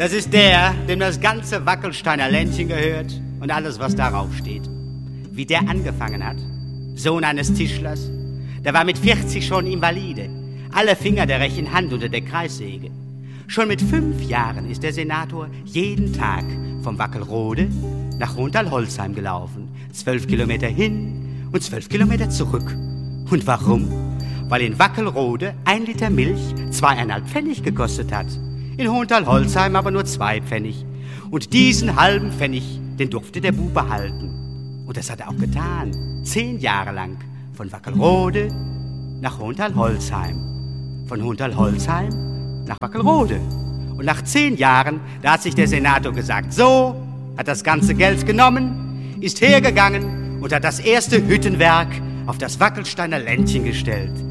Das ist der, dem das ganze Wackelsteiner Ländchen gehört und alles, was darauf steht. Wie der angefangen hat, Sohn eines Tischlers, der war mit 40 schon Invalide, alle Finger der rechten Hand unter der Kreissäge. Schon mit 5 Jahren ist der Senator jeden Tag vom Wackelrode nach Runtal-Holzheim gelaufen. 12 Kilometer hin und 12 Kilometer zurück. Und warum? Weil in Wackelrode 1 Liter Milch 2,5 Pfennig gekostet hat. In Runtal-Holzheim aber nur 2 Pfennig. Und diesen halben Pfennig, den durfte der Bub behalten. Und das hat er auch getan. 10 Jahre lang. Von Wackelrode nach Runtal-Holzheim. Von Runtal-Holzheim nach Wackelrode. Und nach 10 Jahren, da hat sich der Senator gesagt, so, hat das ganze Geld genommen, ist hergegangen und hat das erste Hüttenwerk auf das Wackelsteiner Ländchen gestellt.